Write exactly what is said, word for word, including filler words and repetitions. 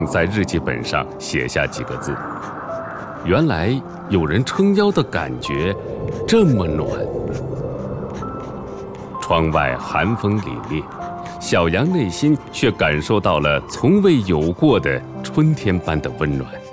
在日记本上写下几个字：原来有人撑腰的感觉这么暖。窗外寒风凛冽，小羊内心却感受到了从未有过的春天般的温暖。